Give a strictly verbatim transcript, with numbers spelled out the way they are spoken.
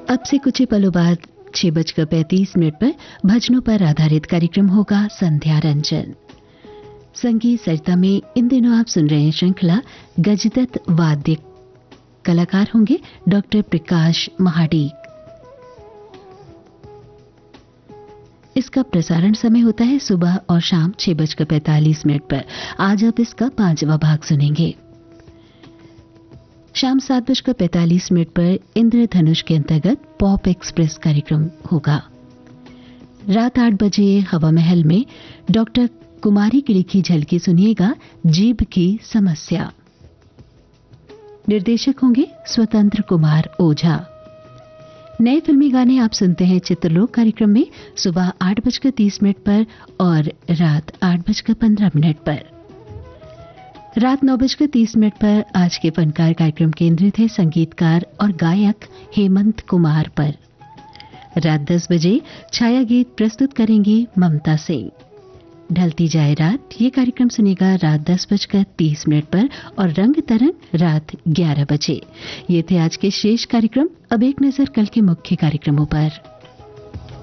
अब से कुछ ही पलों बाद छह बजकर पैंतीस मिनट पर भजनों पर आधारित कार्यक्रम होगा संध्या रंजन। संगीत सरिता में इन दिनों आप सुन रहे हैं श्रृंखला गजदत्त वाद्य। कलाकार होंगे डॉक्टर प्रकाश महाडिक। इसका प्रसारण समय होता है सुबह और शाम छह बजकर पैंतालीस मिनट पर। आज आप इसका पांचवा भाग सुनेंगे। शाम सात बजकर पैंतालीस मिनट पर इंद्रधनुष के अंतर्गत पॉप एक्सप्रेस कार्यक्रम होगा। रात आठ बजे हवा महल में डॉक्टर कुमारी की लिखी झलकी सुनिएगा जीभ की समस्या। निर्देशक होंगे स्वतंत्र कुमार ओझा। नए फिल्मी गाने आप सुनते हैं चित्रलोक कार्यक्रम में सुबह आठ बजकर तीस मिनट पर और रात आठ बजकर पंद्रह मिनट पर। रात नौ बजकर तीस मिनट पर आज के फनकार कार्यक्रम केंद्रित है संगीतकार और गायक हेमंत कुमार पर। रात दस बजे छाया गीत प्रस्तुत करेंगी ममता सिंह। ढलती जाए रात ये कार्यक्रम सुनेगा रात दस बजकर तीस मिनट पर और रंग तरंग रात ग्यारह बजे। ये थे आज के शेष कार्यक्रम। अब एक नजर कल के मुख्य कार्यक्रमों पर।